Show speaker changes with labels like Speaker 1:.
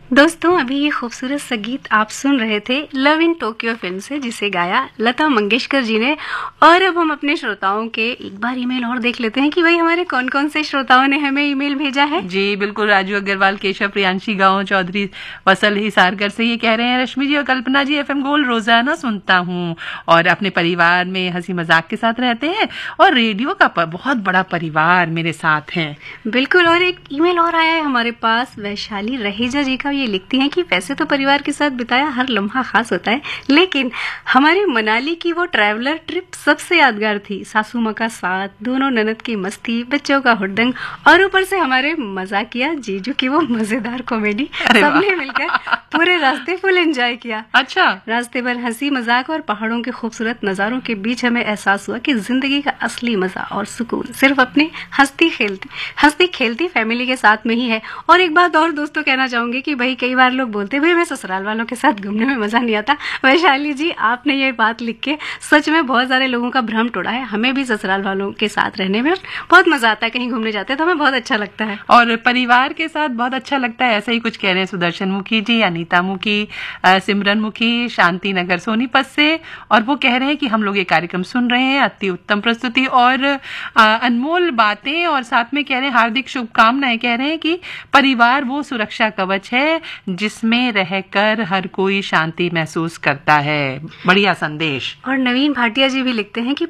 Speaker 1: दोस्तों, अभी ये खूबसूरत सा गीत आप सुन रहे थे लव इन टोक्यो फिल्म से, जिसे गाया लता मंगेशकर जी ने। और अब हम अपने श्रोताओं के एक बार ईमेल और देख लेते हैं कि भाई हमारे कौन कौन से श्रोताओं ने हमें ईमेल भेजा है।
Speaker 2: जी बिल्कुल, राजू अग्रवाल, केशव, प्रियांशी, गांव चौधरी, वसल हिसारगढ़ से ये कह रहे हैं, रश्मि जी और कल्पना जी, एफएम गोल्ड रोजाना सुनता हूँ और अपने परिवार में हंसी मजाक के साथ रहते हैं और रेडियो का बहुत बड़ा परिवार मेरे साथ है।
Speaker 1: बिल्कुल। और एक ईमेल और आया है हमारे पास, वैशाली रहेजा जी का। ये लिखती हैं कि वैसे तो परिवार के साथ बिताया हर लम्हा खास होता है, लेकिन हमारी मनाली की वो ट्रैवलर ट्रिप सबसे यादगार थी। सासू माँ का साथ, दोनों ननद की मस्ती, बच्चों का हुड़दंग और ऊपर से हमारे मजाकिया जीजू की वो मजेदार कॉमेडी, सबने मिलकर पूरे रास्ते फुल एंजॉय किया।
Speaker 2: अच्छा,
Speaker 1: रास्ते भर हंसी मजाक और पहाड़ों के खूबसूरत नजारों के बीच हमें एहसास हुआ कि जिंदगी का असली मजा और सुकून सिर्फ अपनी हंसती खेलती फैमिली के साथ में ही है। और एक बात और दोस्तों कहना चाहूंगी कि भाई कई बार लोग बोलते हैं भाई हमें ससुराल वालों के साथ घूमने में मजा नहीं आता। वैशाली जी, आपने ये बात लिख के सच में बहुत सारे लोगों का भ्रम तोड़ा है। हमें भी ससुराल वालों के साथ रहने में बहुत मजा आता है, कहीं घूमने जाते हैं तो हमें बहुत अच्छा लगता है
Speaker 2: और परिवार के साथ बहुत अच्छा लगता है। ऐसा ही कुछ कह रहे हैं सुदर्शन मुखी जी, अनीता मुखी, सिमरन मुखी, शांति नगर सोनीपत से। और वो कह रहे हैं कि हम लोग ये कार्यक्रम सुन रहे हैं, अति उत्तम प्रस्तुति और अनमोल बातें, और साथ में कह रहे हैं हार्दिक शुभकामनाएं। कह रहे हैं कि परिवार वो सुरक्षा कवच है जिसमें रहकर हर कोई शांति महसूस करता है। बढ़िया संदेश।
Speaker 1: और नवीन भाटिया जी भी लिखते हैं कि